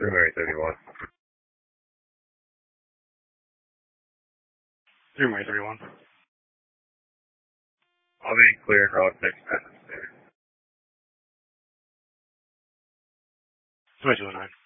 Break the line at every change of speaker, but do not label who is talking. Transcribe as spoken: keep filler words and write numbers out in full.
Three thirty-one.
Three thirty-one.
I'll be clear for all six minutes.
Three two nine.